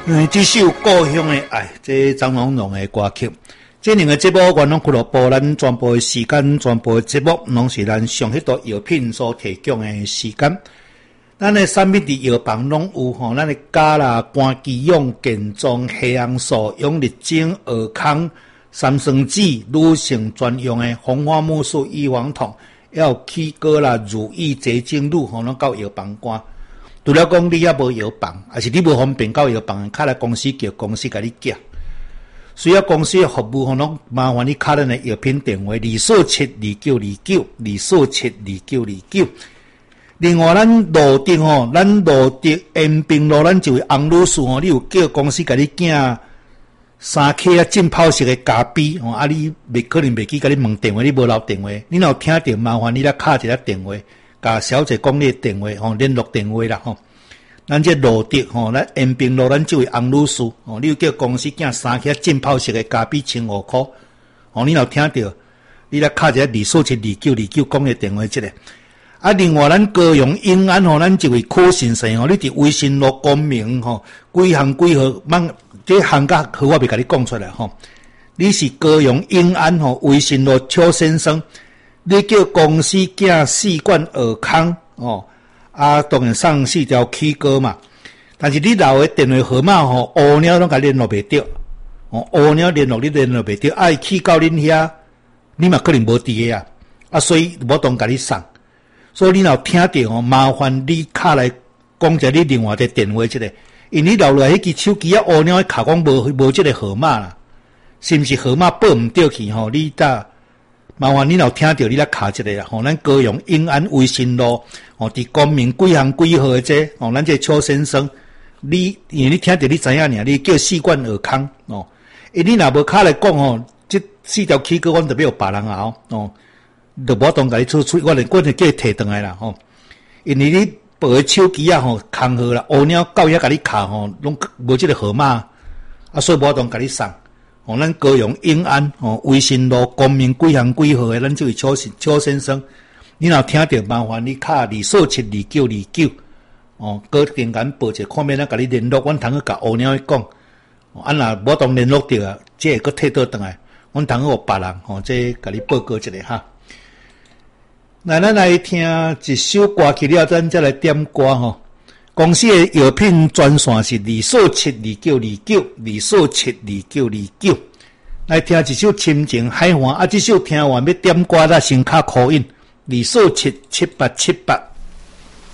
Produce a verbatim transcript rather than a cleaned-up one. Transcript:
因为这首故乡的爱，这张龙龙的歌曲，这两个节目元朗俱乐部咱全部的时间，全部的节目拢是咱上迄个药品所提供的时间。咱的产品伫药房拢有吼，咱的钾啦、肝基氧、健壮、黑红素、永力精、尔康、三酸酯、女性专用的红花木素异黄酮，还有起哥啦、如意结晶露，吼，拢到药房关。除了讲你也无药房，还是你无方便到药房，卡来公司叫公司甲你寄。需要公司的服务，吼，拢麻烦你卡咱的药品电话二四七二九二九二四七二九二九。另外，咱路德吼，咱路德延平路，咱就洪女士吼，你有叫公司甲你寄三克啊浸泡式的咖啡，吼，啊你袂可能袂记甲你问电话，你无留电话，你若有听到麻烦你来卡一下电话。甲小姐讲你的电话吼，联络电话啦吼。咱这路德吼，咱延平路咱这位洪女士吼，你有叫公司寄三克浸泡式的咖啡千五块，吼，你若有听到，你来卡一下二四七二九二九讲的电话即个。啊，另外咱高雄永安吼，咱这位柯先生吼，你伫微信路公明吼，几行几号慢，这行甲号我袂甲你讲出来吼。你是高雄永安吼，微信路邱先生。你叫公司寄四罐尔康哦，啊，当然送四条起哥嘛。但是你留的电话号码吼，乌鸟拢甲联络袂到，哦，乌鸟联络你联络袂到，爱去到恁遐，你嘛可能无伫个啊，啊，所以无当甲你送。所以你若听到哦，麻烦你卡来讲者你另外一个电话即个，因为你留落来迄支手机啊，乌鸟卡讲无无即个号码啦，是毋是号码报毋对去吼？你搭。麻烦你若听到你来卡一个啦，吼，咱高雄永安微信路，吼，伫光明几行几号的这，吼，咱这邱先生，你因为你听到你知影尔，你叫四罐尔康，哦，因你若无卡来讲吼，这四条起哥，阮特别有别人熬，哦，就无当甲你出出，我连我就叫伊摕转来啦，吼，因为你报的手机啊，吼，空号啦，乌鸟到遐甲你卡吼，拢无即个号码，啊，所以无当甲你送。哦，咱高雄永安哦，微信路光明几行几号的，咱这位邱邱先生，你若听到麻烦你卡二四七二九二九哦，搁电简报者，看免咱甲你联络，阮通去甲乌鸟去讲，哦，啊若无当联络着啊，这会搁退倒转来，阮通去互别人吼，这甲你报告一下哈。那咱来听一首歌曲了，咱再来点歌吼。公司的药品专线是二四七二九二九二四七二九二九，来听一首《亲情海岸》啊！这首听完要点歌啦，先卡call in二四七七八七八。